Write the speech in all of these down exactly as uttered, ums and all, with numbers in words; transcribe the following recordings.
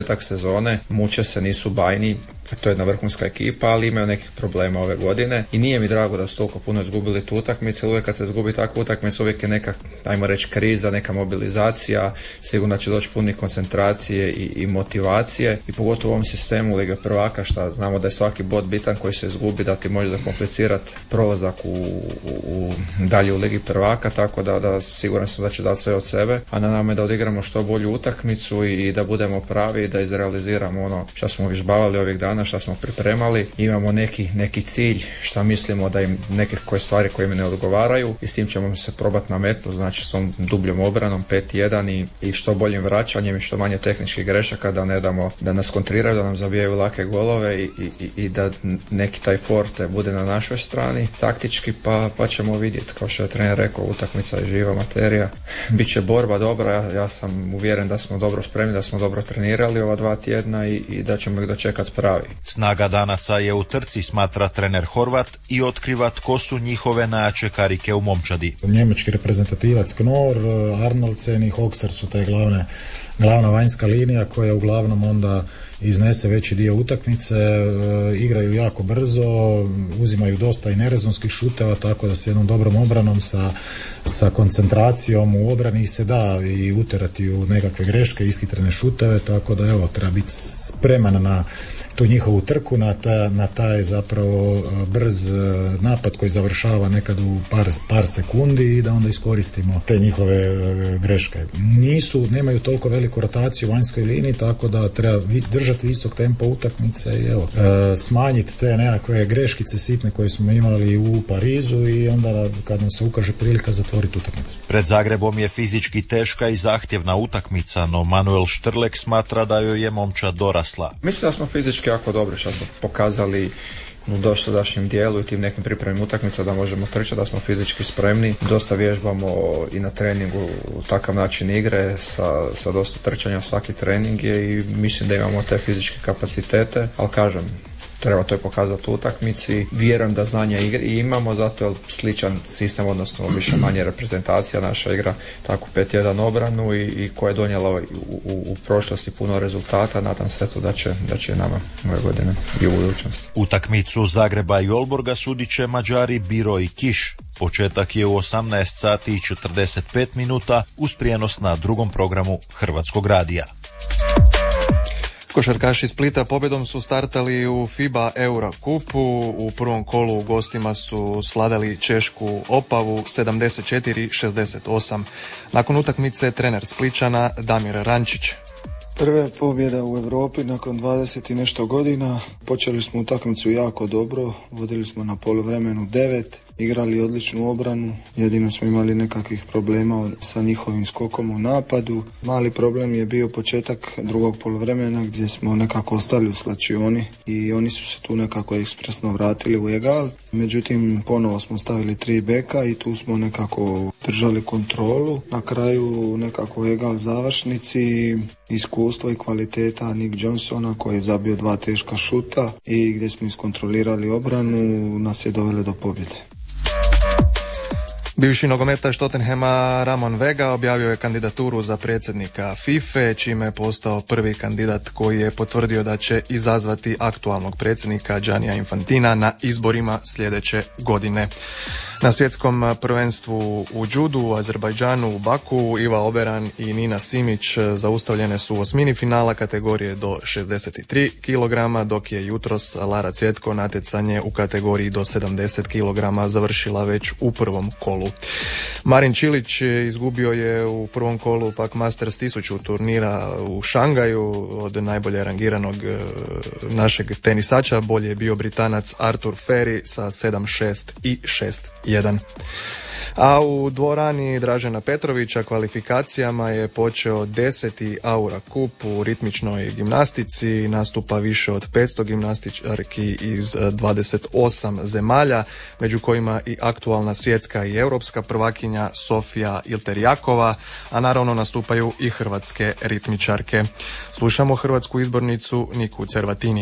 početak sezone, muče se, nisu bajni, to je jedna vrhunska ekipa, ali imaju nekih problema ove godine i nije mi drago da su toliko puno izgubili tu utakmicu. Uvijek kad se izgubi takvu utakmicu, uvijek je neka, ajmo reći, kriza, neka mobilizacija, sigurno će doći puni koncentracije i, i motivacije i pogotovo u ovom sistemu Lige prvaka, šta znamo da je svaki bod bitan koji se izgubi, da ti može zakomplicirati prolazak u, u, u dalje u Ligi prvaka, tako da, da siguran sam da će dati sve od sebe, a na nama je da odigramo što bolju utakmicu i, i da budemo pravi i da izrealiziramo ono što smo vježbavali ovih dana, što smo pripremali. Imamo neki, neki cilj šta mislimo da im neke koje stvari koje im ne odgovaraju i s tim ćemo se probati nametnuti, znači s tom dubljom obranom pet jedan i, i što boljim vraćanjem i što manje tehničkih grešaka, da ne damo da nas kontriraju, da nam zabijaju lake golove i, i, i da neki taj forte bude na našoj strani taktički, pa, pa ćemo vidjeti. Kao što je trener rekao, utakmica je živa materija, biće borba dobra, ja, ja sam uvjeren da smo dobro spremni, da smo dobro trenirali ova dva tjedna i, i da ćemo ih dočekati pravi. Snaga danaca je u trci, smatra trener Horvat, i otkriva tko su njihove najjače karike u momčadi. Njemački reprezentativac Knorr, Arnoldsen i Hoxer su te glavne, glavna vanjska linija koja uglavnom onda iznese veći dio utakmice, e, igraju jako brzo, uzimaju dosta i nerezonskih šuteva, tako da s jednom dobrom obranom, sa, sa koncentracijom u obrani se da i uterati u nekakve greške, ishitrene šuteve, tako da evo, treba biti spreman na tu njihovu trku, na, ta, na taj zapravo brz napad koji završava nekad u par, par sekundi i da onda iskoristimo te njihove greške. Nisu, nemaju toliko veliku rotaciju u vanjskoj liniji, tako da treba držati visok tempo utakmice i evo, e, smanjiti te nekakve greškice sitne koje smo imali u Parizu i onda kad nam se ukaže prilika zatvoriti utakmicu. Pred Zagrebom je fizički teška i zahtjevna utakmica, no Manuel Štrlek smatra da joj je momčad dorasla. Mislim da smo fizički jako dobri, što smo pokazali u dosadašnjem dijelu i tim nekim pripremnim utakmica da možemo trčati, da smo fizički spremni. Dosta vježbamo i na treningu takav način igre sa, sa dosta trčanja svaki trening je i mislim da imamo te fizičke kapacitete, ali kažem, treba to je pokazati u utakmici. Vjerujem da znanja igre imamo, zato je sličan sistem, odnosno više manje reprezentacija naša igra tako pet jedan obranu i, i koja je donijela u, u, u prošlosti puno rezultata. Nadam se to da će, da će nama ove godine i u budućnosti. Utakmicu Zagreba i Olborga sudit će Mađari Biro i Kiš. Početak je u osamnaest sati i četrdeset pet minuta uz prijenos na drugom programu Hrvatskog radija. Košarkaši Splita pobjedom su startali u FIBA Euro kupu. U prvom kolu u gostima su svladali Češku Opavu sedamdeset četiri šezdeset osam. Nakon utakmice trener Splićana Damir Rančić. Prva pobjeda u Europi nakon dvadeset i nešto godina. Počeli smo utakmicu jako dobro, vodili smo na poluvremenu devet, igrali odličnu obranu, jedino smo imali nekakvih problema sa njihovim skokom u napadu. Mali problem je bio početak drugog poluvremena gdje smo nekako ostali u slačioni i oni su se tu nekako ekspresno vratili u egal. Međutim, ponovo smo stavili tri beka i tu smo nekako držali kontrolu. Na kraju nekako egal završnici, iskustvo i kvaliteta Nick Johnsona koji je zabio dva teška šuta i gdje smo iskontrolirali obranu nas je dovelo do pobjede. Bivši nogometaš Tottenhama Ramon Vega objavio je kandidaturu za predsjednika FIFA, čime je postao prvi kandidat koji je potvrdio da će izazvati aktualnog predsjednika Giannija Infantina na izborima sljedeće godine. Na svjetskom prvenstvu u judu u Azerbajdžanu u Baku Iva Oberan i Nina Simić zaustavljene su u osmini finala kategorije do šezdeset tri kilograma, dok je jutros Lara Cvjetko natjecanje u kategoriji do sedamdeset kilograma završila već u prvom kolu. Marin Čilić izgubio je u prvom kolu pak Masters tisuću turnira u Šangaju od najbolje rangiranog našeg tenisača. Bolje je bio Britanac Artur Ferry sa sedam šest i šest jedan. A u dvorani Dražena Petrovića kvalifikacijama je počeo deseti Aura Cup u ritmičnoj gimnastici. Nastupa više od petsto gimnastičarki iz dvadeset osam zemalja, među kojima i aktualna svjetska i europska prvakinja Sofija Ilterjakova, a naravno nastupaju i hrvatske ritmičarke. Slušamo hrvatsku izbornicu Niku Cervatini.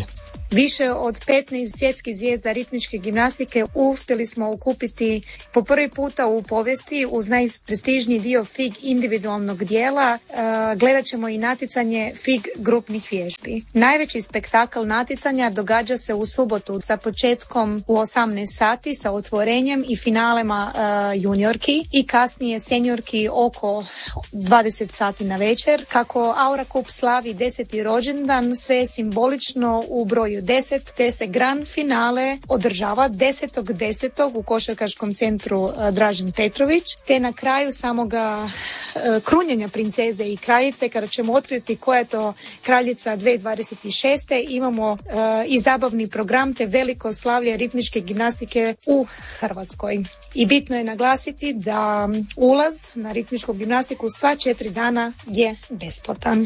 Više od petnaest svjetskih zvijezda ritmičke gimnastike uspjeli smo okupiti po prvi puta u povijesti uz najprestižniji dio F I G individualnog dijela. E, gledat ćemo i natjecanje F I G grupnih vježbi. Najveći spektakl natjecanja događa se u subotu sa početkom u osamnaest sati sa otvorenjem i finalema e, juniorki i kasnije seniorki oko dvadeset sati na večer. Kako Aura Cup slavi deseti rođendan, sve je simbolično u broju deset, te se grand finale održava desetog desetog u košarkaškom centru Dražen Petrović, te na kraju samoga e, krunjenja princeze i kraljice, kada ćemo otkriti koja je to kraljica dvije tisuće dvadeset šeste. Imamo e, i zabavni program te veliko slavlje ritmičke gimnastike u Hrvatskoj. I bitno je naglasiti da ulaz na ritmičku gimnastiku sva četiri dana je besplatan.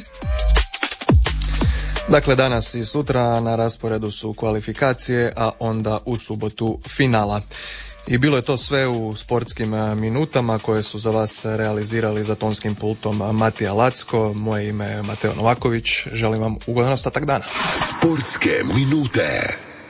Dakle, danas i sutra na rasporedu su kvalifikacije, a onda u subotu finala. I bilo je to sve u sportskim minutama koje su za vas realizirali za tonskim pultom Matija Lacko. Moje ime je Mateo Novaković. Želim vam ugodan ostatak dana. Sportske minute.